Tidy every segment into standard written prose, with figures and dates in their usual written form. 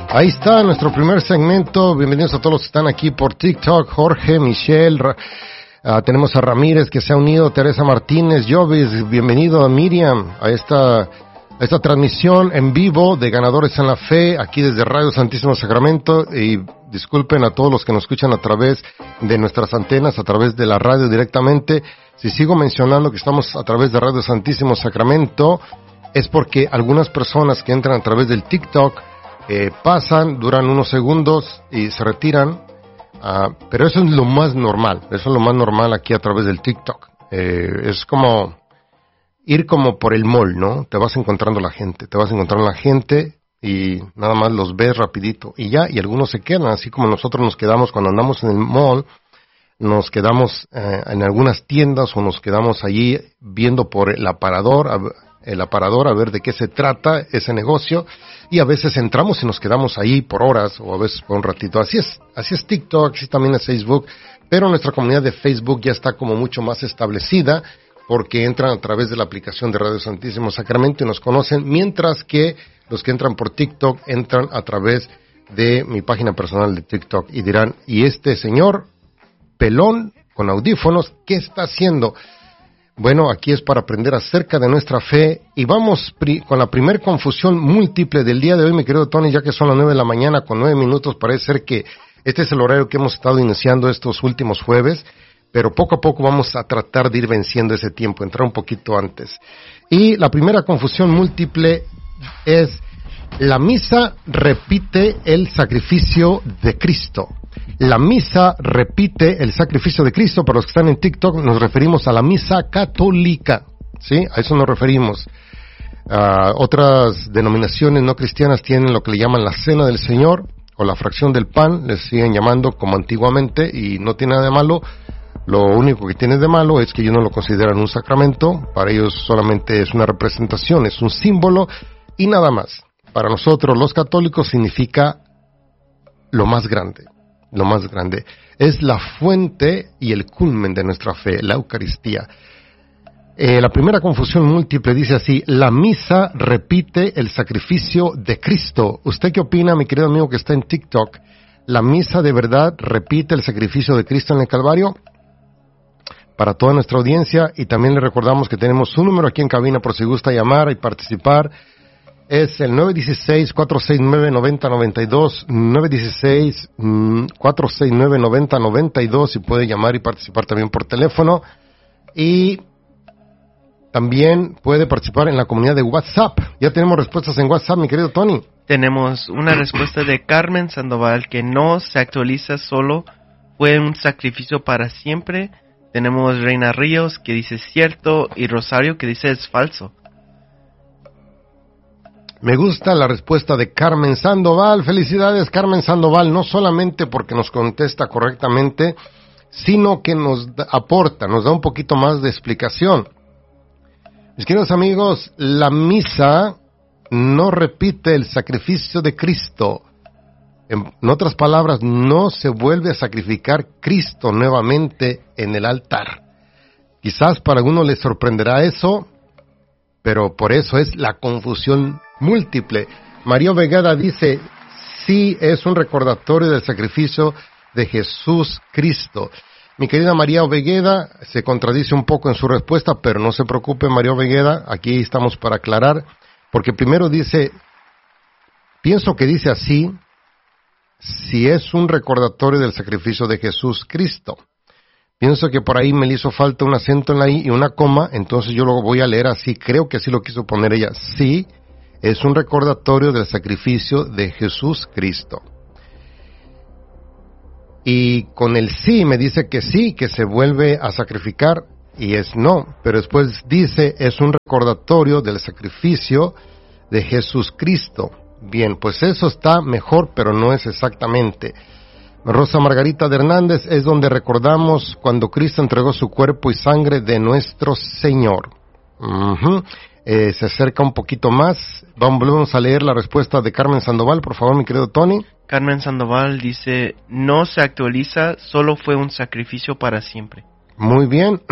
Ahí está nuestro primer segmento. Bienvenidos a todos los que están aquí por TikTok. Jorge, Michelle, tenemos a Ramírez que se ha unido, Teresa Martínez, Jovis, bienvenido a Miriam, a esta transmisión en vivo de Ganadores en la Fe, aquí desde Radio Santísimo Sacramento. Y disculpen a todos los que nos escuchan a través de nuestras antenas, a través de la radio directamente. Si sigo mencionando que estamos a través de Radio Santísimo Sacramento, es porque algunas personas que entran a través del TikTok pasan, duran unos segundos y se retiran, pero eso es lo más normal, aquí a través del TikTok. Es como ir como por el mall, ¿no? Te vas encontrando la gente y nada más los ves rapidito y ya, y algunos se quedan, así como nosotros nos quedamos cuando andamos en el mall, nos quedamos en algunas tiendas o nos quedamos allí viendo por el aparador a ver de qué se trata ese negocio, y a veces entramos y nos quedamos ahí por horas o a veces por un ratito. Así es TikTok, así también es Facebook, pero nuestra comunidad de Facebook ya está como mucho más establecida porque entran a través de la aplicación de Radio Santísimo Sacramento y nos conocen, mientras que los que entran por TikTok entran a través de mi página personal de TikTok y dirán, ¿y este señor pelón con audífonos qué está haciendo? Bueno, aquí es para aprender acerca de nuestra fe y vamos con la primer confusión múltiple del día de hoy, mi querido Tony, ya que son las 9 de la mañana con 9 minutos, parece ser que este es el horario que hemos estado iniciando estos últimos jueves, pero poco a poco vamos a tratar de ir venciendo ese tiempo, entrar un poquito antes. Y la primera confusión múltiple es: la misa repite el sacrificio de Cristo. La misa repite el sacrificio de Cristo. Para los que están en TikTok, nos referimos a la misa católica, ¿sí? A eso nos referimos. Otras denominaciones no cristianas tienen lo que le llaman la cena del Señor o la fracción del pan, les siguen llamando como antiguamente, y no tiene nada de malo. Lo único que tiene de malo es que ellos no lo consideran un sacramento. Para ellos solamente es una representación, es un símbolo y nada más. Para nosotros los católicos significa lo más grande. Lo más grande es la fuente y el culmen de nuestra fe, la Eucaristía. La primera confusión múltiple dice así: la misa repite el sacrificio de Cristo. ¿Usted qué opina, mi querido amigo que está en TikTok? ¿La misa de verdad repite el sacrificio de Cristo en el Calvario? Para toda nuestra audiencia, y también le recordamos que tenemos un número aquí en cabina por si gusta llamar y participar. Es el 916-469-9092, 916-469-9092, y puede llamar y participar también por teléfono. Y también puede participar en la comunidad de WhatsApp. Ya tenemos respuestas en WhatsApp, mi querido Tony. Tenemos una respuesta de Carmen Sandoval, que no se actualiza, solo fue un sacrificio para siempre. Tenemos Reina Ríos, que dice cierto, y Rosario, que dice es falso. Me gusta la respuesta de Carmen Sandoval. Felicidades, Carmen Sandoval, no solamente porque nos contesta correctamente, sino que nos aporta, nos da un poquito más de explicación. Mis queridos amigos, la misa no repite el sacrificio de Cristo. En otras palabras, no se vuelve a sacrificar Cristo nuevamente en el altar. Quizás para algunos les sorprenderá eso, pero por eso es la confusión múltiple. María Vegada dice, sí, es un recordatorio del sacrificio de Jesús Cristo. Mi querida María Ovegueda se contradice un poco en su respuesta, pero no se preocupe, María Ovegueda, aquí estamos para aclarar, porque primero dice, pienso que dice así, si es un recordatorio del sacrificio de Jesús Cristo. Pienso que por ahí me le hizo falta un acento en la I y una coma, entonces yo lo voy a leer así, creo que así lo quiso poner ella, sí, es un recordatorio del sacrificio de Jesús Cristo. Y con el sí me dice que sí, que se vuelve a sacrificar, y es no, pero después dice es un recordatorio del sacrificio de Jesús Cristo. Bien, pues eso está mejor, pero no es exactamente. Rosa Margarita de Hernández, es donde recordamos cuando Cristo entregó su cuerpo y sangre de nuestro Señor. Se acerca un poquito más. Vamos a leer la respuesta de Carmen Sandoval, por favor, mi querido Tony. Carmen Sandoval dice, no se actualiza, solo fue un sacrificio para siempre. Muy bien.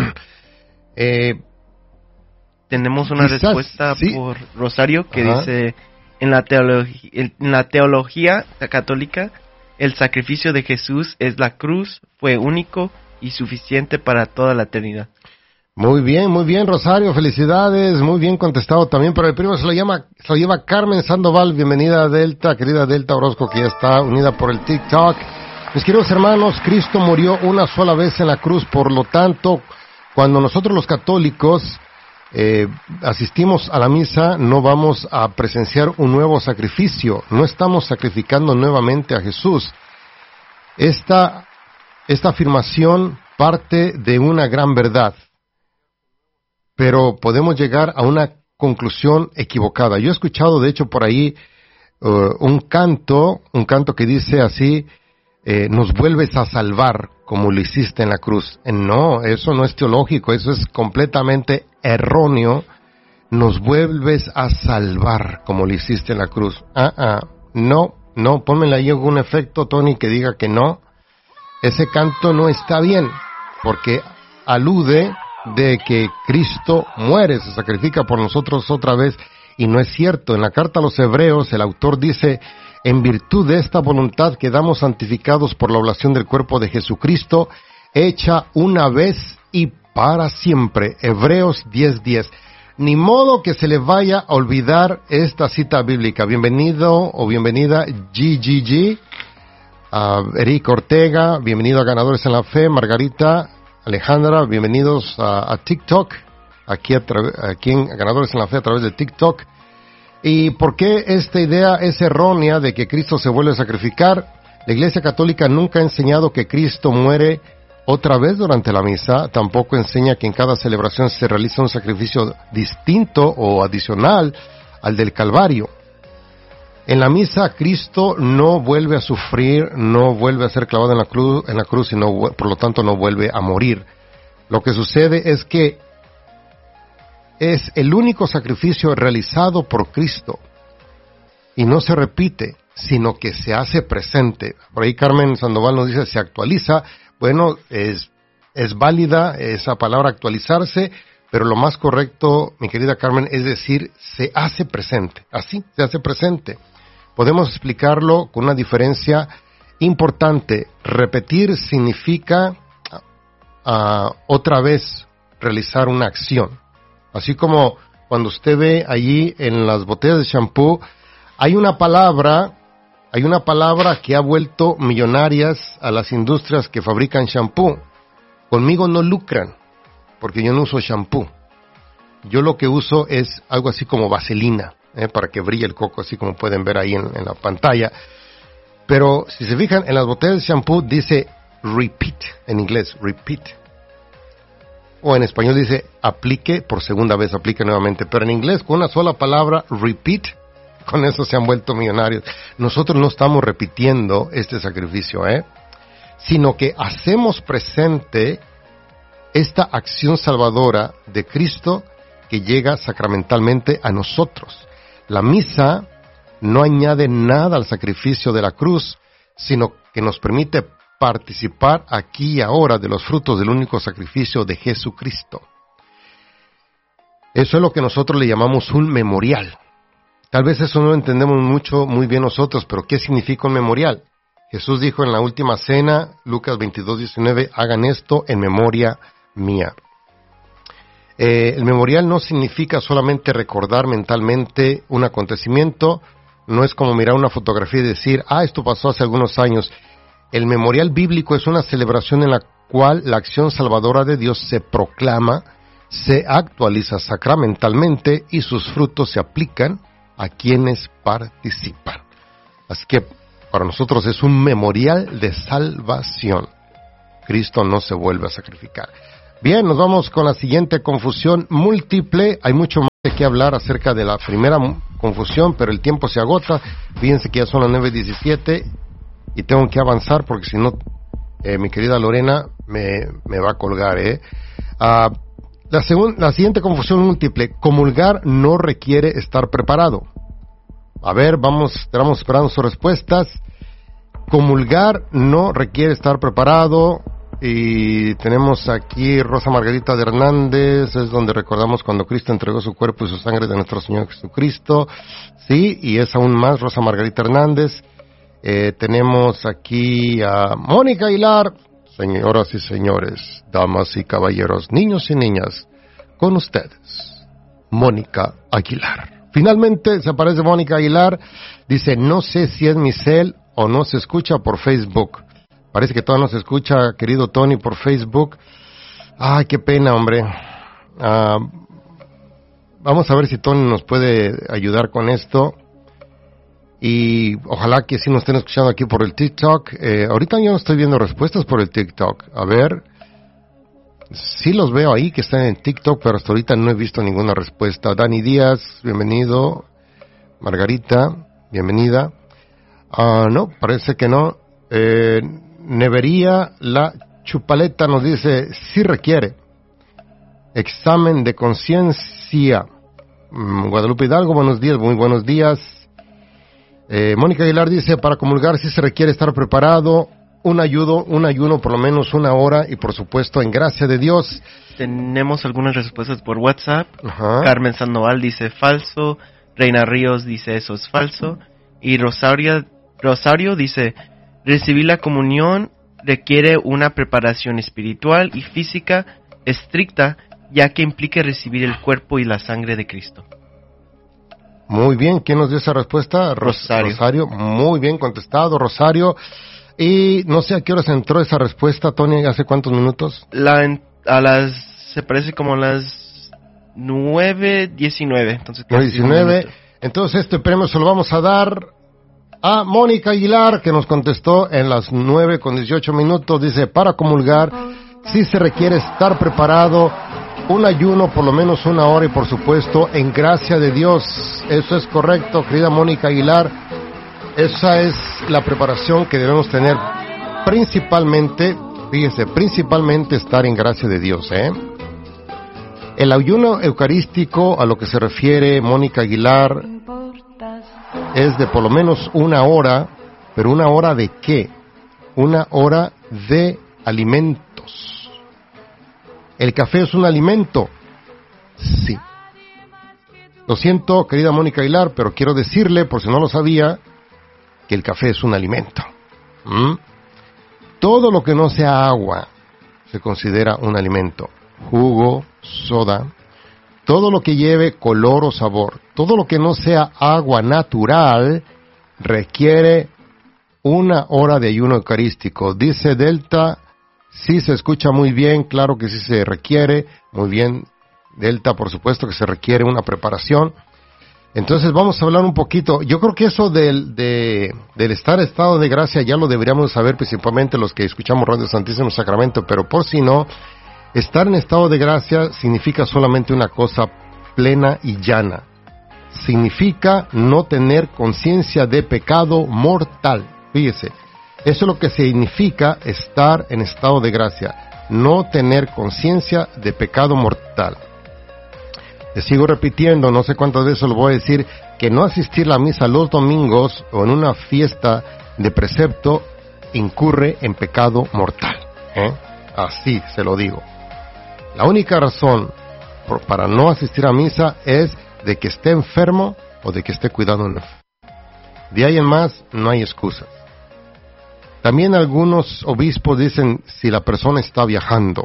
Tenemos una respuesta sí. por Rosario que dice, En la teología católica, el sacrificio de Jesús es la cruz, fue único y suficiente para toda la eternidad. Muy bien, Rosario, felicidades, muy bien contestado también, pero el primo se lo lleva Carmen Sandoval. Bienvenida a Delta, querida Delta Orozco, que ya está unida por el TikTok. Mis queridos hermanos, Cristo murió una sola vez en la cruz, por lo tanto, cuando nosotros los católicos asistimos a la misa, no vamos a presenciar un nuevo sacrificio, no estamos sacrificando nuevamente a Jesús. Esta afirmación parte de una gran verdad, pero podemos llegar a una conclusión equivocada. Yo he escuchado, de hecho, por ahí un canto que dice así: nos vuelves a salvar como lo hiciste en la cruz. No, eso no es teológico, eso es completamente erróneo. Nos vuelves a salvar como lo hiciste en la cruz. No, pónmele ahí algún efecto, Tony, que diga que no. Ese canto no está bien, porque alude de que Cristo muere, se sacrifica por nosotros otra vez, y no es cierto. En la carta a los Hebreos, el autor dice: en virtud de esta voluntad quedamos santificados por la oblación del cuerpo de Jesucristo, hecha una vez y para siempre. Hebreos 10:10. Ni modo que se le vaya a olvidar esta cita bíblica. Bienvenido o bienvenida GGG, Eric Ortega, bienvenido a Ganadores en la Fe, Margarita, Alejandra, bienvenidos a TikTok, aquí en Ganadores en la Fe a través de TikTok. ¿Y por qué esta idea es errónea de que Cristo se vuelve a sacrificar? La Iglesia Católica nunca ha enseñado que Cristo muere otra vez durante la misa, tampoco enseña que en cada celebración se realiza un sacrificio distinto o adicional al del Calvario. En la misa, Cristo no vuelve a sufrir, no vuelve a ser clavado en la cruz y por lo tanto no vuelve a morir. Lo que sucede es que es el único sacrificio realizado por Cristo y no se repite, sino que se hace presente. Por ahí Carmen Sandoval nos dice: se actualiza. Bueno, es válida esa palabra, actualizarse, pero lo más correcto, mi querida Carmen, es decir, se hace presente. Así, se hace presente. Podemos explicarlo con una diferencia importante. Repetir significa otra vez realizar una acción. Así como cuando usted ve allí en las botellas de shampoo, hay una palabra que ha vuelto millonarias a las industrias que fabrican shampoo. Conmigo no lucran, porque yo no uso shampoo. Yo lo que uso es algo así como vaselina, para que brille el coco, así como pueden ver ahí en la pantalla. Pero si se fijan, en las botellas de shampoo dice repeat, en inglés, repeat. O en español dice aplique por segunda vez, aplique nuevamente. Pero en inglés, con una sola palabra, repeat, con eso se han vuelto millonarios. Nosotros no estamos repitiendo este sacrificio, sino que hacemos presente esta acción salvadora de Cristo que llega sacramentalmente a nosotros. La misa no añade nada al sacrificio de la cruz, sino que nos permite participar aquí y ahora de los frutos del único sacrificio de Jesucristo. Eso es lo que nosotros le llamamos un memorial. Tal vez eso no lo entendemos muy bien nosotros, pero ¿qué significa un memorial? Jesús dijo en la última cena, Lucas 22:19, hagan esto en memoria mía. El memorial no significa solamente recordar mentalmente un acontecimiento, no es como mirar una fotografía y decir, esto pasó hace algunos años. El memorial bíblico es una celebración en la cual la acción salvadora de Dios se proclama, se actualiza sacramentalmente y sus frutos se aplican a quienes participan. Así que para nosotros es un memorial de salvación. Cristo no se vuelve a sacrificar. Bien, nos vamos con la siguiente confusión múltiple. Hay mucho más de qué hablar acerca de la primera confusión, pero el tiempo se agota. Fíjense que ya son las 9:17 y tengo que avanzar porque si no, mi querida Lorena me va a colgar. La siguiente confusión múltiple: comulgar no requiere estar preparado. A ver, estamos esperando sus respuestas. Comulgar no requiere estar preparado. Y tenemos aquí Rosa Margarita de Hernández, es donde recordamos cuando Cristo entregó su cuerpo y su sangre de nuestro Señor Jesucristo. Sí, y es aún más Rosa Margarita Hernández. Tenemos aquí a Mónica Aguilar. Señoras y señores, damas y caballeros, niños y niñas, con ustedes, Mónica Aguilar. Finalmente se aparece Mónica Aguilar. Dice, no sé si es mi cel o no se escucha por Facebook. Parece que todavía no se escucha, querido Tony, por Facebook. Ay, qué pena, hombre. Vamos a ver si Tony nos puede ayudar con esto. Y ojalá que sí nos estén escuchando aquí por el TikTok. Ahorita yo no estoy viendo respuestas por el TikTok. A ver. Sí los veo ahí que están en TikTok, pero hasta ahorita no he visto ninguna respuesta. Dani Díaz, bienvenido. Margarita, bienvenida. No, parece que no. Nevería La Chupaleta nos dice, sí requiere. Examen de conciencia. Guadalupe Hidalgo, buenos días, muy buenos días. Mónica Aguilar dice, para comulgar sí se requiere estar preparado, un ayuno por lo menos 1 hora y por supuesto en gracia de Dios. Tenemos algunas respuestas por WhatsApp. Ajá. Carmen Sandoval dice falso, Reina Ríos dice eso es falso, y Rosario dice, recibir la comunión requiere una preparación espiritual y física estricta, ya que implica recibir el cuerpo y la sangre de Cristo. Muy bien, ¿quién nos dio esa respuesta? Rosario. Muy bien contestado, Rosario. Y no sé a qué horas entró esa respuesta, Tony, ¿hace cuántos minutos? Se parece como a las 9:19. Entonces, 9:19. Entonces este premio se lo vamos a dar a Mónica Aguilar, que nos contestó en las 9:18. Dice, para comulgar, sí se requiere estar preparado, un ayuno por lo menos 1 hora y por supuesto en gracia de Dios. Eso es correcto, querida Mónica Aguilar. Esa es la preparación que debemos tener principalmente, fíjese, principalmente estar en gracia de Dios, El ayuno eucarístico a lo que se refiere Mónica Aguilar es de por lo menos 1 hora, pero 1 hora de qué? 1 hora de alimentos. ¿El café es un alimento? Sí. Lo siento, querida Mónica Aguilar, pero quiero decirle, por si no lo sabía, que el café es un alimento. Todo lo que no sea agua se considera un alimento. Jugo, soda, todo lo que lleve color o sabor, todo lo que no sea agua natural requiere 1 hora de ayuno eucarístico. Dice Delta, sí se escucha muy bien, claro que sí se requiere, muy bien, Delta, por supuesto que se requiere una preparación. Entonces vamos a hablar un poquito, yo creo que eso del estar en estado de gracia ya lo deberíamos saber principalmente los que escuchamos Radio Santísimo Sacramento, pero por si no, estar en estado de gracia significa solamente una cosa plena y llana. Significa no tener conciencia de pecado mortal. Fíjese, eso es lo que significa estar en estado de gracia, no tener conciencia de pecado mortal. Les sigo repitiendo, no sé cuántas veces lo voy a decir, que no asistir a la misa los domingos o en una fiesta de precepto incurre en pecado mortal. Así se lo digo. La única razón para no asistir a misa es de que esté enfermo o de que esté cuidando en enfermo. De ahí en más no hay excusas. También algunos obispos dicen si la persona está viajando.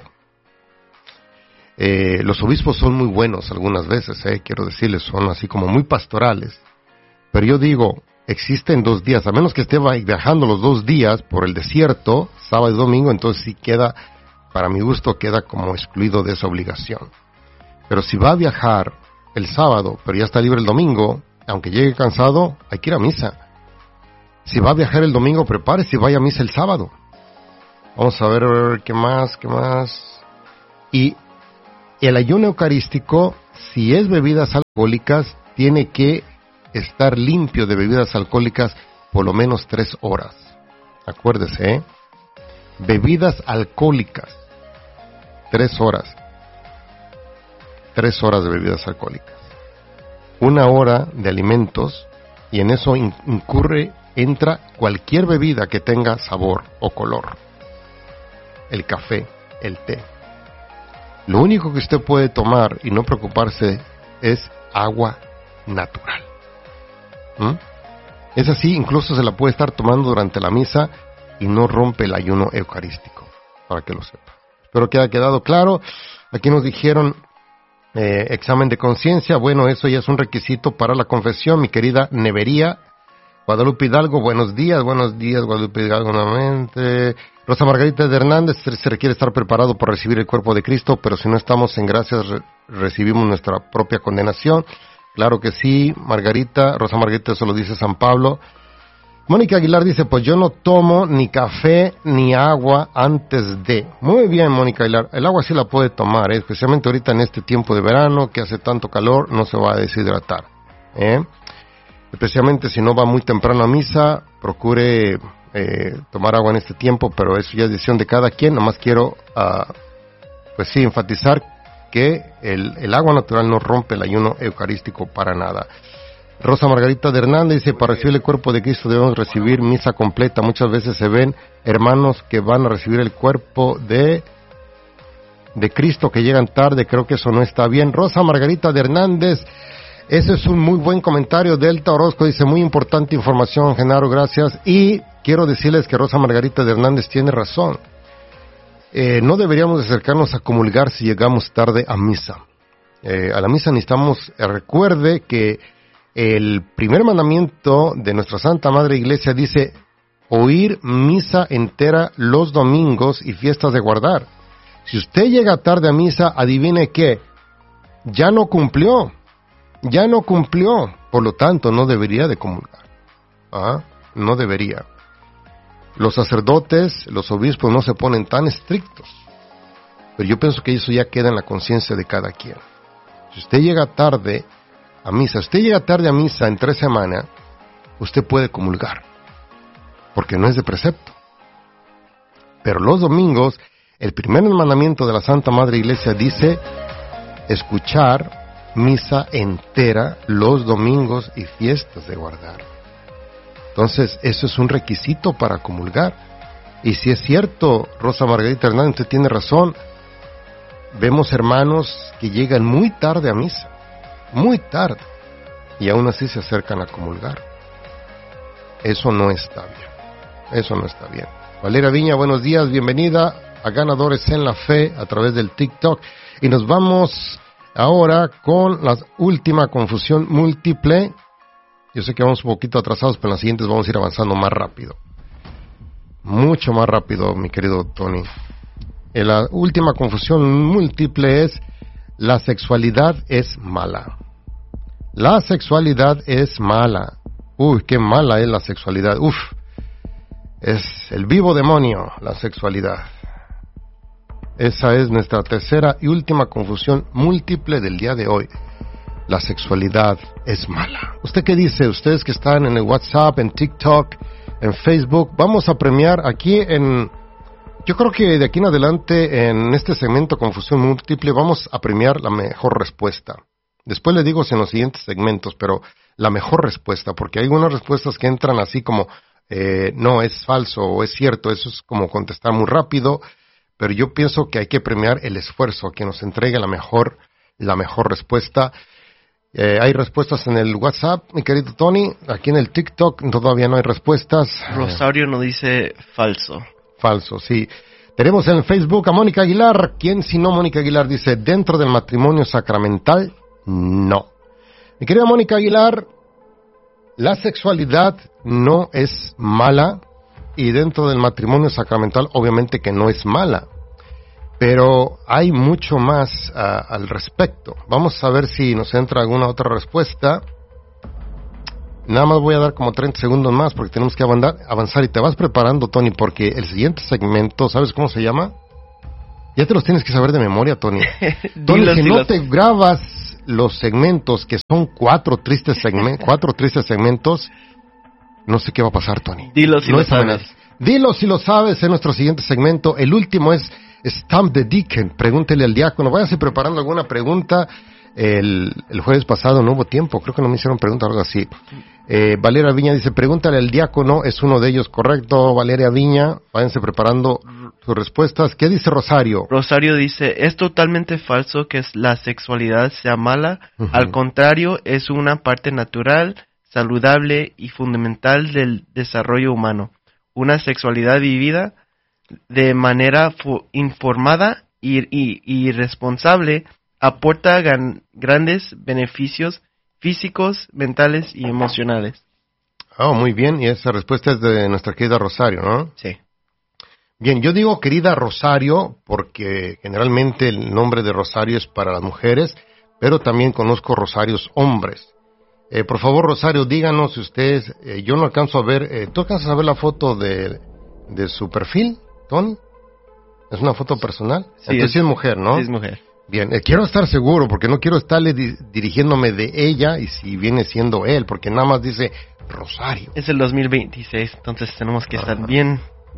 Los obispos son muy buenos algunas veces, quiero decirles, son así como muy pastorales. Pero yo digo, existen 2 días, a menos que esté viajando los 2 días por el desierto, sábado y domingo, entonces sí queda, para mi gusto, queda como excluido de esa obligación. Pero si va a viajar el sábado, pero ya está libre el domingo, aunque llegue cansado, hay que ir a misa. Si va a viajar el domingo, prepárese y vaya a misa el sábado. Vamos a ver qué más. Y el ayuno eucarístico, si es bebidas alcohólicas, tiene que estar limpio de bebidas alcohólicas por lo menos 3 horas. Acuérdese, bebidas alcohólicas, 3 horas. 3 horas de bebidas alcohólicas. 1 hora de alimentos, y en eso entra cualquier bebida que tenga sabor o color. el café, el té. Lo único que usted puede tomar y no preocuparse es agua natural. Es así, incluso se la puede estar tomando durante la misa y no rompe el ayuno eucarístico, para que lo sepa. Espero que haya quedado claro. Aquí nos dijeron examen de conciencia. Bueno, eso ya es un requisito para la confesión, mi querida Nevería. Guadalupe Hidalgo, buenos días, Guadalupe Hidalgo nuevamente. Rosa Margarita de Hernández, se requiere estar preparado para recibir el cuerpo de Cristo, pero si no estamos en gracias, recibimos nuestra propia condenación. Claro que sí, Margarita, Rosa Margarita, eso lo dice San Pablo. Mónica Aguilar dice, pues yo no tomo ni café ni agua antes de. Muy bien, Mónica Aguilar, el agua sí la puede tomar, especialmente ahorita en este tiempo de verano, que hace tanto calor, no se va a deshidratar. Especialmente si no va muy temprano a misa, procure tomar agua en este tiempo, pero eso ya es decisión de cada quien. Nomás quiero, pues sí, enfatizar que el agua natural no rompe el ayuno eucarístico para nada. Rosa Margarita de Hernández dice, para recibir el cuerpo de Cristo debemos recibir misa completa. Muchas veces se ven hermanos que van a recibir el cuerpo de Cristo que llegan tarde. Creo que eso no está bien. Rosa Margarita de Hernández, ese es un muy buen comentario. Delta Orozco dice, muy importante información, Genaro, gracias. Y quiero decirles que Rosa Margarita de Hernández tiene razón. No deberíamos acercarnos a comulgar si llegamos tarde a misa. A la misa necesitamos, recuerde que el primer mandamiento de nuestra Santa Madre Iglesia dice, oír misa entera los domingos y fiestas de guardar. Si usted llega tarde a misa, adivine qué, ya no cumplió, por lo tanto no debería de comulgar. No debería. Los sacerdotes, los obispos no se ponen tan estrictos, pero yo pienso que eso ya queda en la conciencia de cada quien. Si usted llega tarde a misa, en 3 semanas, usted puede comulgar, porque no es de precepto. Pero los domingos, el primer mandamiento de la Santa Madre Iglesia dice, escuchar misa entera los domingos y fiestas de guardar. Entonces, eso es un requisito para comulgar. Y si es cierto, Rosa Margarita Hernández, usted tiene razón, vemos hermanos que llegan muy tarde a misa, muy tarde, y aún así se acercan a comulgar. Eso no está bien. Valeria Viña, buenos días, bienvenida a Ganadores en la Fe a través del TikTok. Y nos vamos ahora con la última confusión múltiple. Yo sé que vamos un poquito atrasados, pero en las siguientes vamos a ir avanzando más rápido. Mucho más rápido, mi querido Tony. La última confusión múltiple es, la sexualidad es mala. La sexualidad es mala. Uy, qué mala es la sexualidad. Es el vivo demonio, la sexualidad. Esa es nuestra tercera y última confusión múltiple del día de hoy. La sexualidad es mala. ¿Usted qué dice? Ustedes que están en el WhatsApp, en TikTok, en Facebook, vamos a premiar aquí yo creo que de aquí en adelante, en este segmento Confusión Múltiple, vamos a premiar la mejor respuesta. Después le digo en los siguientes segmentos, pero la mejor respuesta, porque hay algunas respuestas que entran así como, no, es falso o es cierto, eso es como contestar muy rápido, pero yo pienso que hay que premiar el esfuerzo, que nos entregue la mejor respuesta. Hay respuestas en el WhatsApp, mi querido Tony. Aquí en el TikTok todavía no hay respuestas. Rosario nos dice falso. Falso, sí. Tenemos en el Facebook a Mónica Aguilar. ¿Quién si no Mónica Aguilar dice dentro del matrimonio sacramental? No. Mi querida Mónica Aguilar, la sexualidad no es mala y dentro del matrimonio sacramental obviamente que no es mala. Pero hay mucho más al respecto. Vamos a ver si nos entra alguna otra respuesta. Nada más voy a dar como 30 segundos más porque tenemos que avanzar y te vas preparando, Tony, porque el siguiente segmento, ¿sabes cómo se llama? Ya te los tienes que saber de memoria, Tony. Tony, si no te grabas los segmentos, que son 4 tristes segmentos, no sé qué va a pasar, Tony. Dilo si lo sabes. Dilo si lo sabes en nuestro siguiente segmento. El último es Stamp the Deacon, pregúntele al diácono. Váyase preparando alguna pregunta El jueves pasado no hubo tiempo, creo que no me hicieron pregunta o algo así. Valeria Viña dice, pregúntale al diácono, es uno de ellos, correcto. Valeria Viña, váyanse preparando sus respuestas. ¿Qué dice Rosario? Rosario dice, es totalmente falso que la sexualidad sea mala, al contrario, es una parte natural, saludable y fundamental del desarrollo humano. Una sexualidad vivida de manera informada y responsable aporta grandes beneficios físicos, mentales y emocionales. Oh, muy bien, y esa respuesta es de nuestra querida Rosario, ¿no? Sí. Bien, yo digo querida Rosario porque generalmente el nombre de Rosario es para las mujeres, pero también conozco Rosarios hombres. Por favor, Rosario, díganos si ustedes, yo no alcanzo a ver, ¿tú alcanzas a ver la foto de su perfil, Tony? ¿Es una foto personal? Sí, entonces es mujer, ¿no? Sí, es mujer. Bien, quiero estar seguro porque no quiero estarle dirigiéndome de ella y si viene siendo él, porque nada más dice Rosario. Es el 2026, entonces tenemos que estar bien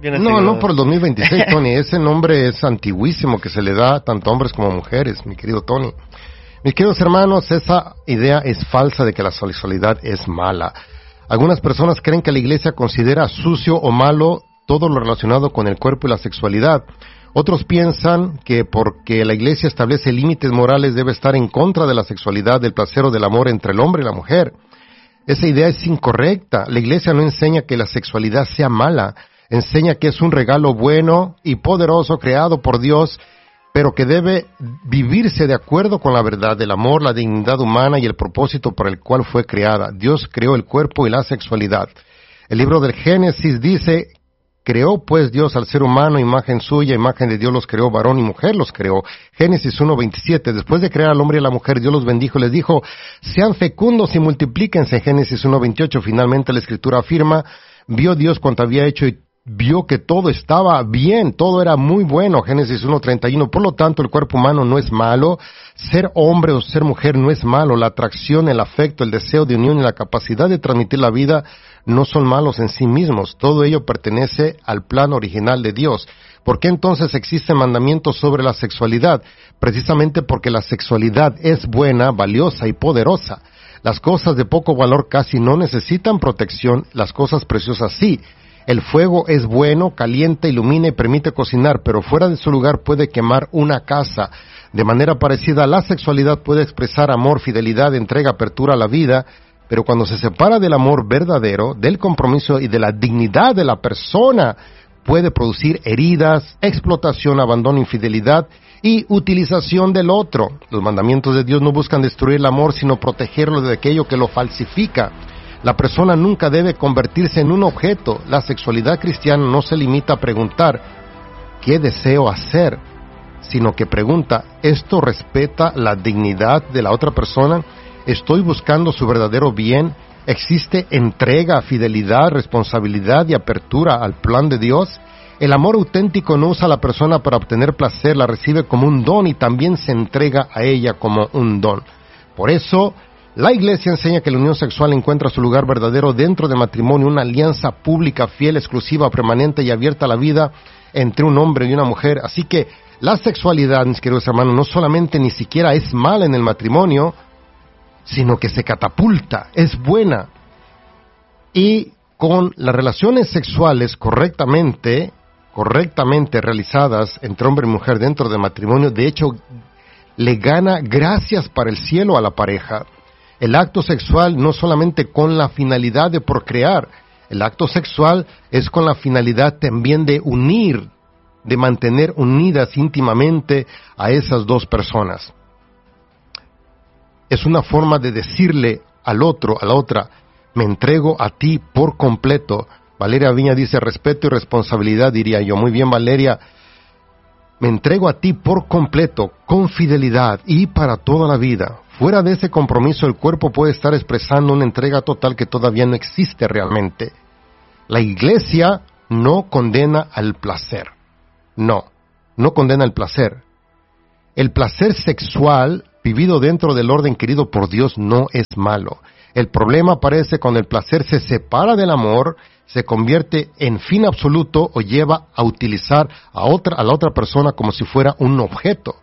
No por el 2026, Tony, ese nombre es antiguísimo que se le da tanto a hombres como a mujeres, mi querido Tony. Mis queridos hermanos, esa idea es falsa de que la sexualidad es mala. Algunas personas creen que la iglesia considera sucio o malo todo lo relacionado con el cuerpo y la sexualidad. Otros piensan que porque la iglesia establece límites morales debe estar en contra de la sexualidad, del placer o del amor entre el hombre y la mujer. Esa idea es incorrecta. La iglesia no enseña que la sexualidad sea mala. Enseña que es un regalo bueno y poderoso creado por Dios, pero que debe vivirse de acuerdo con la verdad del amor, la dignidad humana y el propósito por el cual fue creada. Dios creó el cuerpo y la sexualidad. El libro del Génesis dice, creó pues Dios al ser humano, imagen suya, imagen de Dios los creó, varón y mujer los creó. Génesis 1:27, después de crear al hombre y a la mujer, Dios los bendijo y les dijo, sean fecundos y multiplíquense. Génesis 1:28, finalmente la Escritura afirma, vio Dios cuanto había hecho y vio que todo estaba bien, todo era muy bueno. Génesis 1:31, por lo tanto el cuerpo humano no es malo, ser hombre o ser mujer no es malo, la atracción, el afecto, el deseo de unión y la capacidad de transmitir la vida no son malos en sí mismos, todo ello pertenece al plan original de Dios. ¿Por qué entonces existen mandamientos sobre la sexualidad? Precisamente porque la sexualidad es buena, valiosa y poderosa. Las cosas de poco valor casi no necesitan protección, las cosas preciosas sí. El fuego es bueno, calienta, ilumina y permite cocinar, pero fuera de su lugar puede quemar una casa. De manera parecida, la sexualidad puede expresar amor, fidelidad, entrega, apertura a la vida, pero cuando se separa del amor verdadero, del compromiso y de la dignidad de la persona, puede producir heridas, explotación, abandono, infidelidad y utilización del otro. Los mandamientos de Dios no buscan destruir el amor, sino protegerlo de aquello que lo falsifica. La persona nunca debe convertirse en un objeto. La sexualidad cristiana no se limita a preguntar ¿qué deseo hacer?, sino que pregunta ¿esto respeta la dignidad de la otra persona? ¿Estoy buscando su verdadero bien? ¿Existe entrega, fidelidad, responsabilidad y apertura al plan de Dios? El amor auténtico no usa a la persona para obtener placer, la recibe como un don y también se entrega a ella como un don. Por eso, la Iglesia enseña que la unión sexual encuentra su lugar verdadero dentro del matrimonio, una alianza pública, fiel, exclusiva, permanente y abierta a la vida entre un hombre y una mujer. Así que la sexualidad, mis queridos hermanos, no solamente ni siquiera es mala en el matrimonio, sino que se catapulta, es buena. Y con las relaciones sexuales correctamente realizadas entre hombre y mujer dentro del matrimonio, de hecho, le gana gracias para el cielo a la pareja. El acto sexual no solamente con la finalidad de procrear, el acto sexual es con la finalidad también de unir, de mantener unidas íntimamente a esas dos personas. Es una forma de decirle al otro, a la otra, me entrego a ti por completo. Valeria Viña dice respeto y responsabilidad, diría yo. Muy bien, Valeria. Me entrego a ti por completo, con fidelidad y para toda la vida. Fuera de ese compromiso, el cuerpo puede estar expresando una entrega total que todavía no existe realmente. La Iglesia no condena al placer. No condena el placer. El placer sexual vivido dentro del orden querido por Dios no es malo. El problema aparece cuando el placer se separa del amor, se convierte en fin absoluto o lleva a utilizar a la otra persona como si fuera un objeto.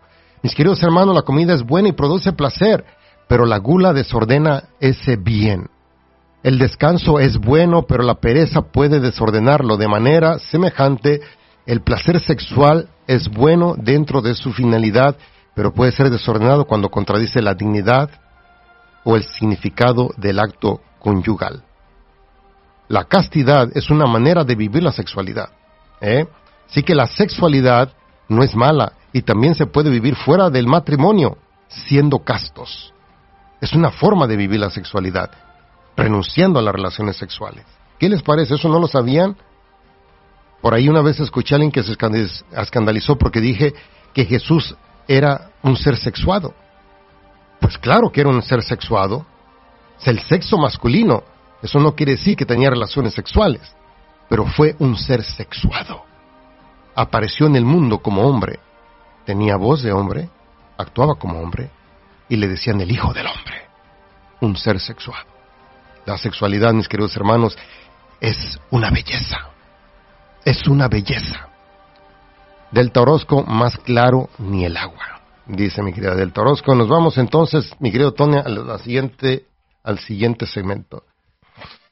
Mis queridos hermanos, la comida es buena y produce placer, pero la gula desordena ese bien. El descanso es bueno, pero la pereza puede desordenarlo. De manera semejante, el placer sexual es bueno dentro de su finalidad, pero puede ser desordenado cuando contradice la dignidad o el significado del acto conyugal. La castidad es una manera de vivir la sexualidad. Así que la sexualidad no es mala y también se puede vivir fuera del matrimonio, siendo castos. Es una forma de vivir la sexualidad, renunciando a las relaciones sexuales. ¿Qué les parece? ¿Eso no lo sabían? Por ahí una vez escuché a alguien que se escandalizó porque dije que Jesús era un ser sexuado. Pues claro que era un ser sexuado. Es el sexo masculino. Eso no quiere decir que tenía relaciones sexuales, pero fue un ser sexuado. Apareció en el mundo como hombre, tenía voz de hombre, actuaba como hombre, y le decían el Hijo del Hombre, un ser sexuado. La sexualidad, mis queridos hermanos, es una belleza. Es una belleza. Delta Orozco, más claro ni el agua, dice mi querida Delta Orozco. Nos vamos entonces, mi querido Tony, al siguiente segmento.